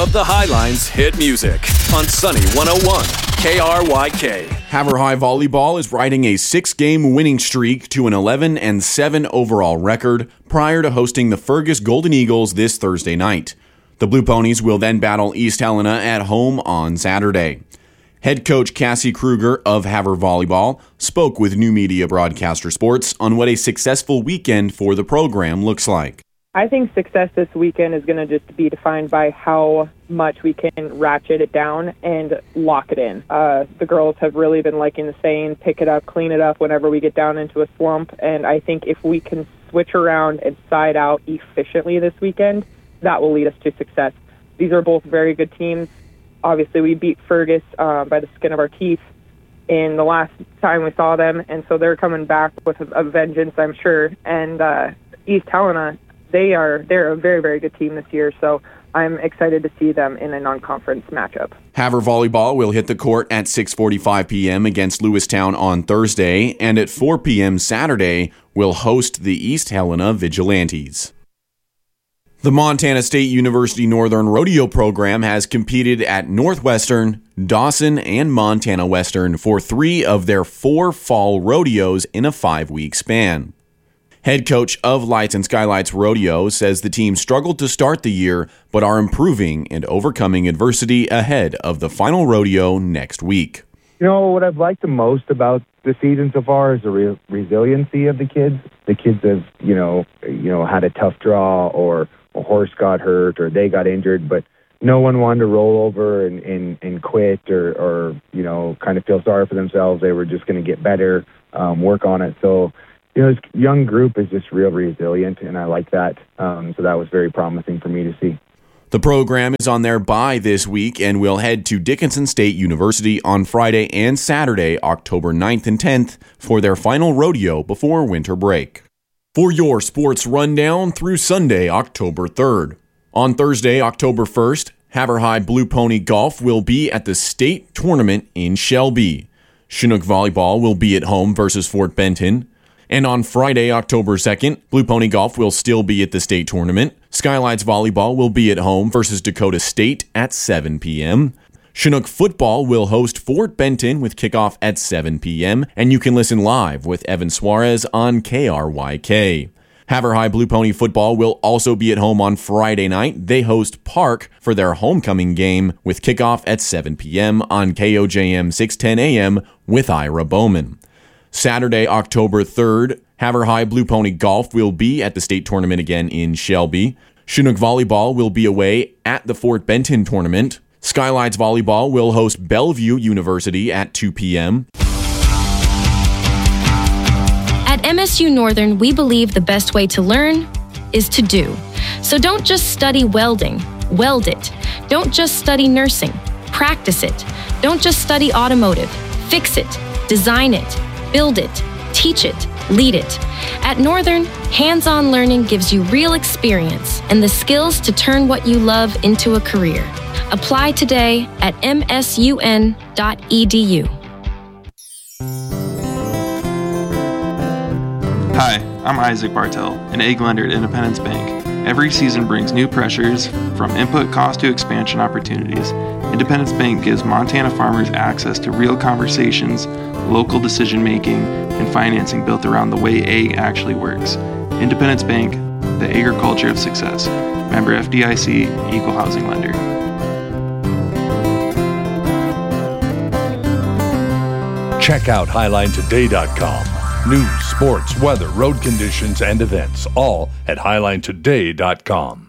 of the Highlines hit music on Sunny 101 KRYK. Havre High Volleyball is riding a 6-game winning streak to an 11-7 overall record prior to hosting the Fergus Golden Eagles this Thursday night. The Blue Ponies will then battle East Helena at home on Saturday. Head coach Cassie Kruger of Havre Volleyball spoke with New Media Broadcaster Sports on what a successful weekend for the program looks like. I think success this weekend is going to just be defined by how much we can ratchet it down and lock it in. The girls have really been liking the saying, pick it up, clean it up whenever we get down into a slump. And I think if we can switch around and side out efficiently this weekend, that will lead us to success. These are both very good teams. Obviously, we beat Fergus by the skin of our teeth in the last time we saw them, and so they're coming back with a vengeance, I'm sure. And East Helena, they're a very, very good team this year, so I'm excited to see them in a non-conference matchup. Havre Volleyball will hit the court at 6:45 p.m. against Lewistown on Thursday, and at 4 p.m. Saturday will host the East Helena Vigilantes. The Montana State University Northern Rodeo program has competed at Northwestern, Dawson, and Montana Western for 3 of their 4 fall rodeos in a 5-week span. Head coach of Lights and Skylights Rodeo says the team struggled to start the year, but are improving and overcoming adversity ahead of the final rodeo next week. You know, what I've liked the most about the season so far is the resiliency of the kids. The kids have, you know, had a tough draw, or a horse got hurt, or they got injured, but no one wanted to roll over and quit or kind of feel sorry for themselves. They were just going to get better, work on it. So, this young group is just real resilient, and I like that. So that was very promising for me to see. The program is on their bye this week and will head to Dickinson State University on Friday and Saturday, October 9th and 10th, for their final rodeo before winter break. For your sports rundown through Sunday, October 3rd. On Thursday, October 1st, Havre High Blue Pony Golf will be at the state tournament in Shelby. Chinook Volleyball will be at home versus Fort Benton. And on Friday, October 2nd, Blue Pony Golf will still be at the state tournament. Skylights Volleyball will be at home versus Dakota State at 7 p.m. Chinook Football will host Fort Benton with kickoff at 7 p.m. And you can listen live with Evan Suarez on KRYK. Havre High Blue Pony Football will also be at home on Friday night. They host Park for their homecoming game with kickoff at 7 p.m. on KOJM 610 a.m. with Ira Bowman. Saturday, October 3rd, Havre High Blue Pony Golf will be at the state tournament again in Shelby. Chinook Volleyball will be away at the Fort Benton tournament. Skylights Volleyball will host Bellevue University at 2 p.m. At MSU Northern, we believe the best way to learn is to do. So don't just study welding, weld it. Don't just study nursing, practice it. Don't just study automotive, fix it, design it, build it, teach it, lead it. At Northern, hands-on learning gives you real experience and the skills to turn what you love into a career. Apply today at msun.edu. Hi, I'm Isaac Bartel, an egg lender at Independence Bank. Every season brings new pressures, from input cost to expansion opportunities. Independence Bank gives Montana farmers access to real conversations, local decision-making, and financing built around the way ag actually works. Independence Bank, the agriculture of success. Member FDIC, Equal Housing Lender. Check out HighlineToday.com. News, sports, weather, road conditions, and events, all at HighlineToday.com.